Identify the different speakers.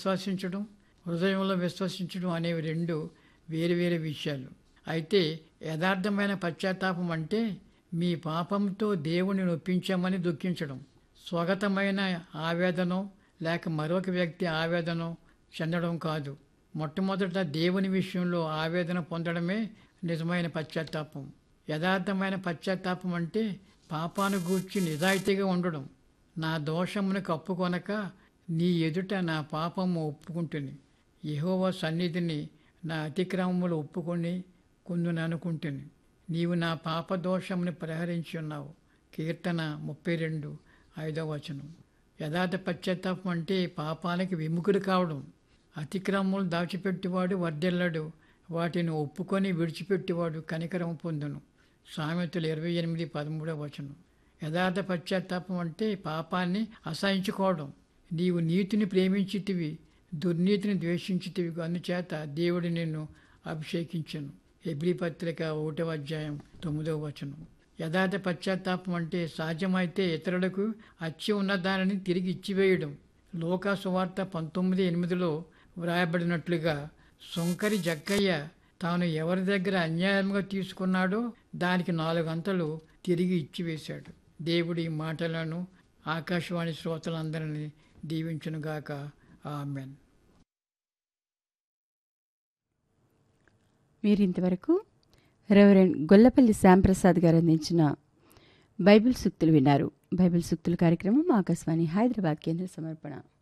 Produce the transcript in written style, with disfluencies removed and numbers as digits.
Speaker 1: విశ్వసించడం, హృదయంలో విశ్వసించడం అనేవి రెండు వేరు వేరు విషయాలు. అయితే యథార్థమైన పశ్చాత్తాపం అంటే మీ పాపంతో దేవుని నొప్పించామని దుఃఖించడం. స్వగతమైన ఆవేదనో లేక మరొక వ్యక్తి ఆవేదనో చెందడం కాదు. మొట్టమొదట దేవుని విషయంలో ఆవేదన పొందడమే నిజమైన పశ్చాత్తాపం. యథార్థమైన పశ్చాత్తాపం అంటే పాపాను గూర్చి నిజాయితీగా ఉండడం. నా దోషమును కప్పుకొనక నీ ఎదుట నా పాపము ఒప్పుకుంటుని, యెహోవా సన్నిధిని నా అతిక్రమములు ఒప్పుకొని కొందుననుకుంటుని. నీవు నా పాప దోషమును పరిహరించి ఉన్నావు. కీర్తన 32:5. యథార్థ పశ్చాత్తాపం అంటే పాపానికి విముఖుడు కావడం. అతిక్రమములు దాచిపెట్టివాడు వర్ధిల్లడు, వాటిని ఒప్పుకొని విడిచిపెట్టివాడు కనికరం పొందును. సామెతలు 28:13. యథార్థ పశ్చాత్తాపం అంటే పాపాన్ని అసహించుకోవడం. నీవు నీతిని ప్రేమించితివి, దుర్నీతిని ద్వేషించితివి, అందుచేత దేవుడు నిన్ను అభిషేకించను. హెబ్రీ పత్రిక 1:9. యథార్థ పశ్చాత్తాపం అంటే సాధ్యమైతే ఇతరులకు అచ్చి ఉన్న దానిని తిరిగి ఇచ్చివేయడం. లోకా సువార్త 19:8 వ్రాయబడినట్లుగా సుంకరి జక్కయ్య తాను ఎవరి దగ్గర అన్యాయంగా తీసుకున్నాడో దానికి 4 అంతలు తిరిగి ఇచ్చివేశాడు. దేవుడి మాటలను ఆకాశవాణి శ్రోతలందరినీ దీవించునుగాక. ఆమెన్.
Speaker 2: మీరింతవరకు రెవరెండ్ గొల్లపల్లి శ్యాంప్రసాద్ గారు అందించిన బైబిల్ సూక్తులు విన్నారు. బైబిల్ సూక్తుల కార్యక్రమం ఆకాశవాణి హైదరాబాద్ కేంద్ర సమర్పణ.